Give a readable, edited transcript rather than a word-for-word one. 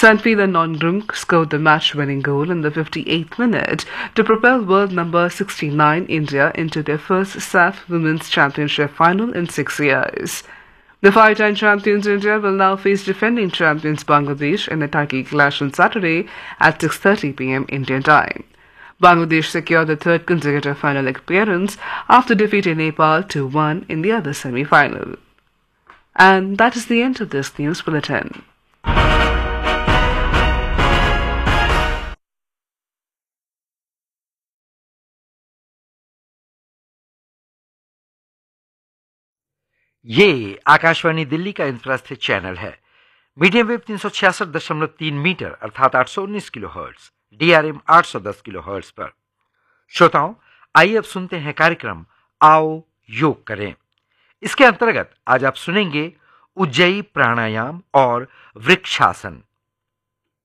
Sanfila Nongrum scored the match-winning goal in the 58th minute to propel world number 69 India into their first SAF Women's Championship final in 6 years. The five-time champions India will now face defending champions Bangladesh in a title clash on Saturday at 6:30 p.m. Indian time. Bangladesh secured the third consecutive final appearance after defeating Nepal 2-1 in the other semi-final. And that is the end of this news bulletin. ये आकाशवाणी दिल्ली का infrastructure channel है। Medium wave 366.3 metre अर्थात 819 kilohertz, DRM 810 kilohertz पर। श्रोताओं, आइए अब सुनते हैं कार्यक्रम आओ योग करें। इसके अंतर्गत आज आप सुनेंगे उज्जयी प्राणायाम और वृक्षासन।